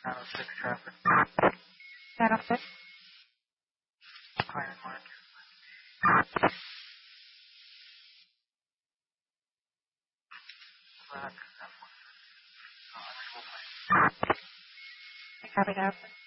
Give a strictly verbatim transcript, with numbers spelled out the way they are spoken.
nine oh six traffic. nine oh six. Iron Market. Black. Copy that.